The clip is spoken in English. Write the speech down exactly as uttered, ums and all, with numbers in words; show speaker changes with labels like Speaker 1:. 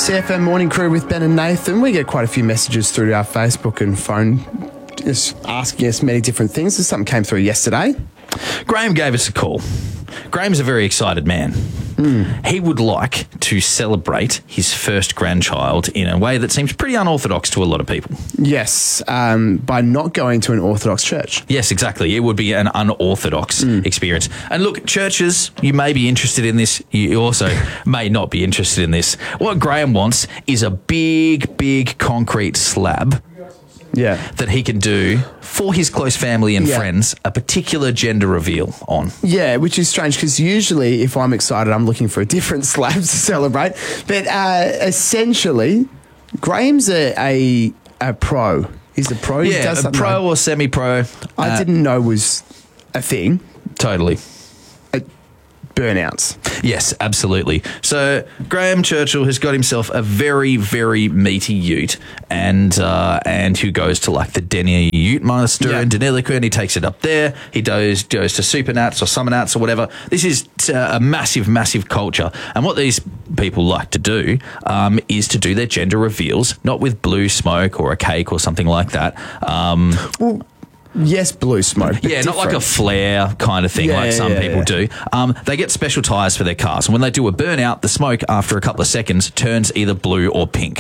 Speaker 1: S E F M Morning Crew with Ben and Nathan. We get quite a few messages through our Facebook and phone just asking us many different things. Something came through yesterday.
Speaker 2: Graham gave us a call. Graham's a very excited man. Mm. He would like to celebrate his first grandchild in a way that seems pretty unorthodox to a lot of people.
Speaker 1: Yes, um, by not going to an Orthodox church.
Speaker 2: Yes, exactly. It would be an unorthodox mm. experience. And look, churches, you may be interested in this. You also may not be interested in this. What Graham wants is a big, big concrete slab
Speaker 1: yeah.
Speaker 2: that he can do for his close family and
Speaker 1: yeah.
Speaker 2: friends a particular gender reveal on.
Speaker 1: Yeah, which is strange because usually if I'm excited, I'm looking for a different slab to celebrate. But uh, essentially, Graham's a, a a pro. He's a pro.
Speaker 2: Yeah,
Speaker 1: he does
Speaker 2: a pro
Speaker 1: like,
Speaker 2: or semi-pro.
Speaker 1: I uh, didn't know was a thing.
Speaker 2: Totally.
Speaker 1: Uh, burnouts.
Speaker 2: Yes, absolutely. So Graham Churchill has got himself a very, very meaty ute, and uh, and who goes to like the Denny Ute Master
Speaker 1: yeah.
Speaker 2: in Deniliquin. He takes it up there. He goes goes to Supernats or Summernats or whatever. This is uh, a massive, massive culture, and what these people like to do um, is to do their gender reveals, not with blue smoke or a cake or something like that. Um,
Speaker 1: well, Yes, blue smoke.
Speaker 2: Yeah,
Speaker 1: different.
Speaker 2: not like a flare kind of thing
Speaker 1: yeah,
Speaker 2: like some
Speaker 1: yeah,
Speaker 2: people
Speaker 1: yeah.
Speaker 2: do. Um, they get special tyres for their cars. And when they do a burnout, the smoke, after a couple of seconds, turns either blue or pink.